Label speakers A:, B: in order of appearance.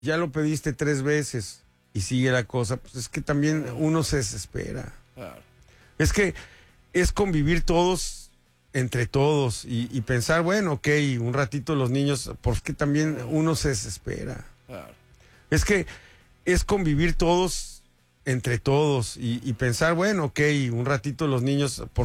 A: ya lo pediste 3 veces y sigue la cosa, pues es que también uno se desespera.
B: Claro.
A: Es que es convivir todos, entre todos, y pensar, bueno, ok, un ratito los niños, porque también uno se desespera.
B: Claro.
A: Es que es convivir todos, entre todos, y pensar, bueno, ok, un ratito los niños,